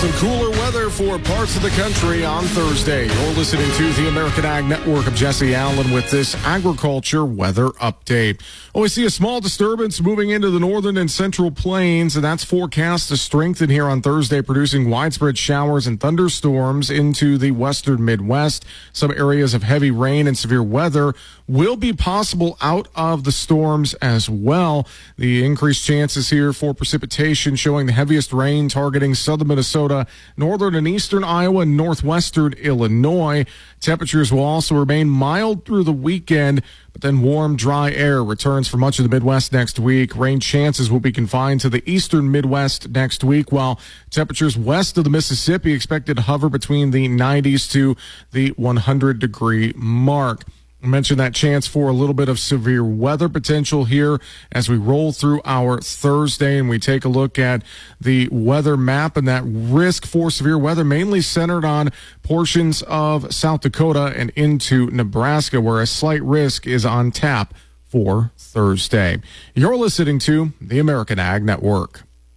Some cooler weather for parts of the country on Thursday. You're listening to the American Ag Network. of Jesse Allen with this agriculture weather update. We see a small disturbance moving into the northern and central plains, and that's forecast to strengthen here on Thursday, producing widespread showers and thunderstorms into the western Midwest. Some areas of heavy rain and severe weather will be possible out of the storms as well. The increased chances here for precipitation showing the heaviest rain targeting southern Minnesota, northern and eastern Iowa, and northwestern Illinois. Temperatures will also remain mild through the weekend, but then warm, dry air returns for much of the Midwest next week. Rain chances will be confined to the eastern Midwest next week, while temperatures west of the Mississippi expected to hover between the 90s to the 100-degree mark. I mentioned that chance for a little bit of severe weather potential here as we roll through our Thursday and we take a look at the weather map, and that risk for severe weather mainly centered on portions of South Dakota and into Nebraska, where a slight risk is on tap for Thursday. You're listening to the American Ag Network.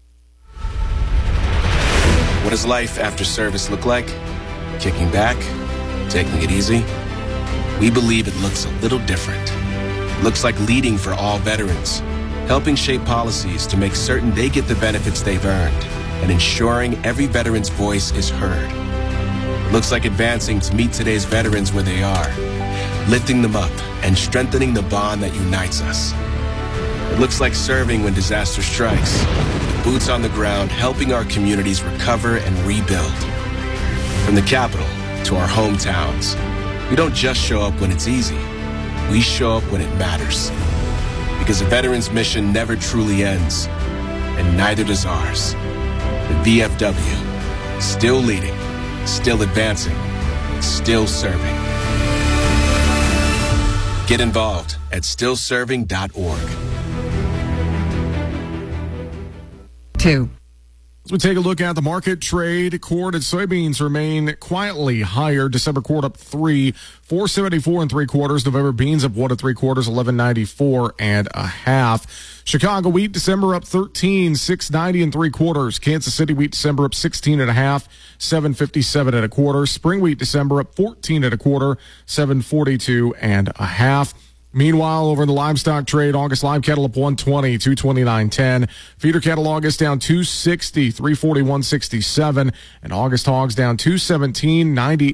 What does life after service look like? Kicking back? Taking it easy? We believe it looks a little different. It looks like leading for all veterans, helping shape policies to make certain they get the benefits they've earned, and ensuring every veteran's voice is heard. It looks like advancing to meet today's veterans where they are, lifting them up and strengthening the bond that unites us. It looks like serving when disaster strikes, with boots on the ground, helping our communities recover and rebuild. From the capital to our hometowns, we don't just show up when it's easy. We show up when it matters. Because a veteran's mission never truly ends, and neither does ours. The VFW, still leading, still advancing, still serving. Get involved at stillserving.org. As we take a look at the market, trade, corn and soybeans remain quietly higher. December corn up 4.74 3/4. November beans up 1 3/4, 11.94 1/2. Chicago wheat December up 6.90 3/4. Kansas City wheat December up 16.5, 7.57 1/4. Spring wheat December up 14 1/4, 7.42 1/2. Meanwhile, over in the livestock trade, August live cattle up 120, 229.10. Feeder cattle August down 260, 341.67. And August hogs down 217,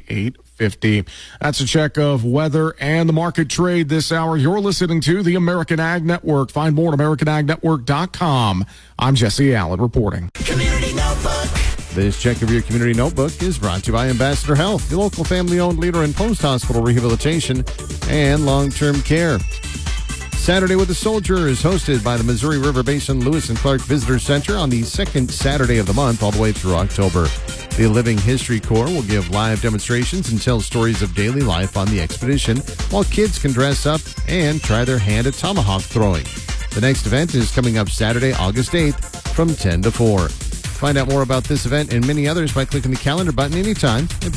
98.50. That's a check of weather and the market trade this hour. You're listening to the American Ag Network. Find more at AmericanAgNetwork.com. I'm Jesse Allen reporting. Community Notebook. This check of your community notebook is brought to you by Ambassador Health, the local family-owned leader in post-hospital rehabilitation and long-term care. Saturday with the Soldier is hosted by the Missouri River Basin Lewis and Clark Visitor Center on the second Saturday of the month all the way through October. The Living History Corps will give live demonstrations and tell stories of daily life on the expedition, while kids can dress up and try their hand at tomahawk throwing. The next event is coming up Saturday, August 8th from 10 to 4. Find out more about this event and many others by clicking the calendar button anytime at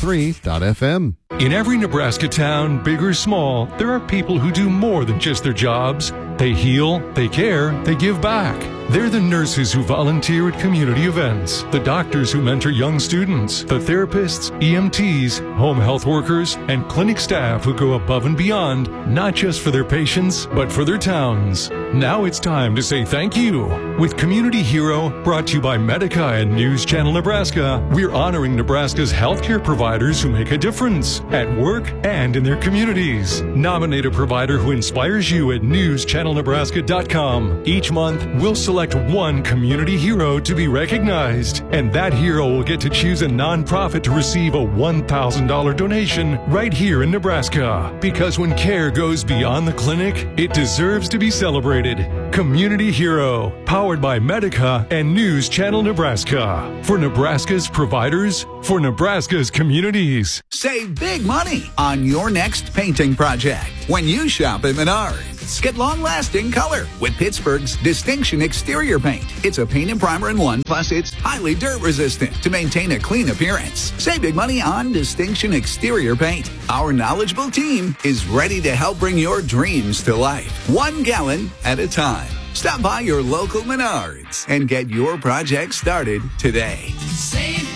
B103.FM. In every Nebraska town, big or small, there are people who do more than just their jobs. They heal, they care, they give back. They're the nurses who volunteer at community events, the doctors who mentor young students, the therapists, EMTs, home health workers, and clinic staff who go above and beyond, not just for their patients, but for their towns. Now it's time to say thank you. With Community Hero, brought to you by Medica and News Channel Nebraska, we're honoring Nebraska's healthcare providers who make a difference at work and in their communities. Nominate a provider who inspires you at newschannelnebraska.com. Each month, we'll select one community hero to be recognized, and that hero will get to choose a nonprofit to receive a $1,000 donation right here in Nebraska. Because when care goes beyond the clinic, it deserves to be celebrated. Community Hero, powered by Medica and News Channel Nebraska. For Nebraska's providers, for Nebraska's communities. Save big money on your next painting project when you shop at Menards. Get long-lasting color with Pittsburgh's Distinction Exterior Paint. It's a paint and primer in one, plus it's highly dirt-resistant to maintain a clean appearance. Save big money on Distinction Exterior Paint. Our knowledgeable team is ready to help bring your dreams to life, 1 gallon at a time. Stop by your local Menards and get your project started today. Save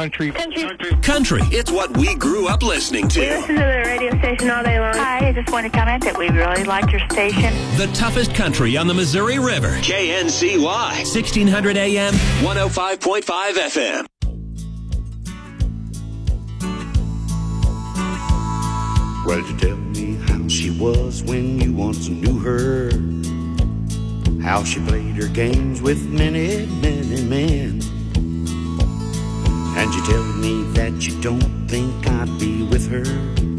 country. Country. It's what we grew up listening to. We listen to the radio station all day long. Hi, I just want to comment that we really like your station. The toughest country on the Missouri River. KNCY. 1600 AM, 105.5 FM. Well, you tell me how she was when you once knew her. How she played her games with many, many men. And you tell me that you don't think I'd be with her